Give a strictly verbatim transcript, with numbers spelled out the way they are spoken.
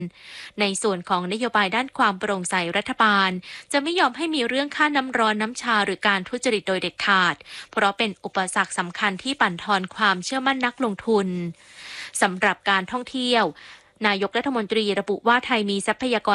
ในส่วนของนโยบายด้านความโปร่งใสรัฐบาลจะไม่ยอมให้มีเรื่องค่าน้ำร้อนน้ำชาหรือการทุจริตโดยเด็ดขาดเพราะเป็นอุปสรรคสำคัญที่บั่นทอนความเชื่อมั่นนักลงทุนสำหรับการท่องเที่ยวนายกรัฐมนตรีระบุว่าไทยมีทรัพยากร